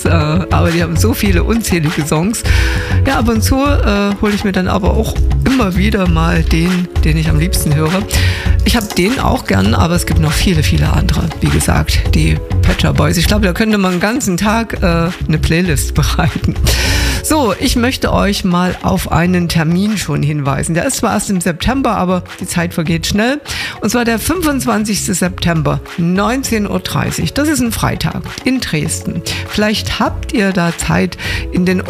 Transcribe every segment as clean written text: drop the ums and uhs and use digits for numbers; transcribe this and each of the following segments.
Aber die haben so viele unzählige Songs. Ja, ab und zu hole ich mir dann aber auch immer wieder mal den ich am liebsten höre. Ich habe den auch gern, aber es gibt noch viele, viele andere. Wie gesagt, die Pet Shop Boys. Ich glaube, da könnte man den ganzen Tag eine Playlist bereiten. So, ich möchte euch mal auf einen Termin schon hinweisen. Der ist zwar erst im September, aber die Zeit vergeht schnell. Und zwar der 25. September, 19.30 Uhr. Das ist ein Freitag in Dresden. Vielleicht habt ihr da Zeit in den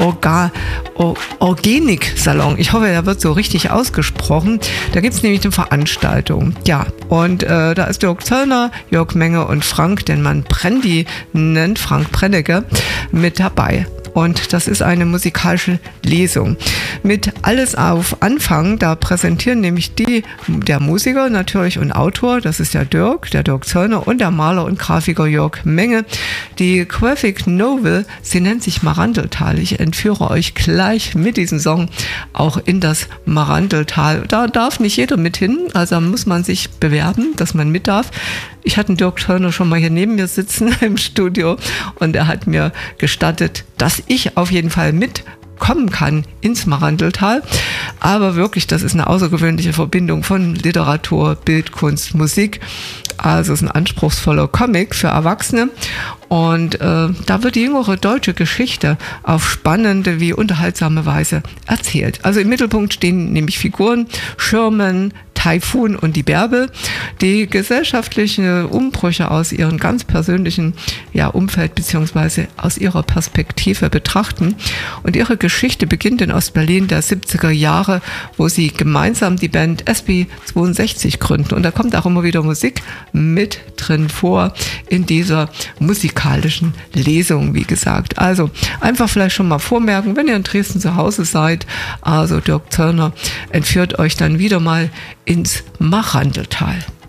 Organic-Salon. Ich hoffe, der wird so richtig ausgesprochen. Da gibt es nämlich eine Veranstaltung. Ja, und da ist Dirk Zöllner, Jörg Menge und Frank, den man Prendi nennt, Frank Brennecke, mit dabei. Und das ist eine musikalische Lesung. Mit Alles auf Anfang, da präsentieren nämlich der Musiker natürlich und Autor, das ist der Dirk Zöllner, und der Maler und Grafiker Jörg Menge, die Graphic Novel, sie nennt sich Marandeltal. Ich entführe euch gleich mit diesem Song auch in das Marandeltal. Da darf nicht jeder mit hin, also muss man sich bewerben, dass man mit darf. Ich hatte Dirk Zöllner schon mal hier neben mir sitzen im Studio und er hat mir gestattet, dass ich auf jeden Fall mitkommen kann ins Marandeltal. Aber wirklich, das ist eine außergewöhnliche Verbindung von Literatur, Bildkunst, Musik. Also es ist ein anspruchsvoller Comic für Erwachsene. Und da wird die jüngere deutsche Geschichte auf spannende wie unterhaltsame Weise erzählt. Also im Mittelpunkt stehen nämlich Figuren, Schirmen, Taifun und die Bärbel, die gesellschaftliche Umbrüche aus ihrem ganz persönlichen Umfeld bzw. aus ihrer Perspektive betrachten. Und ihre Geschichte beginnt in Ostberlin der 70er Jahre, wo sie gemeinsam die Band SB62 gründen. Und da kommt auch immer wieder Musik mit drin vor in dieser musikalischen Lesung, wie gesagt. Also einfach vielleicht schon mal vormerken, wenn ihr in Dresden zu Hause seid, also Dirk Zöllner entführt euch dann wieder mal ins Marandeltal.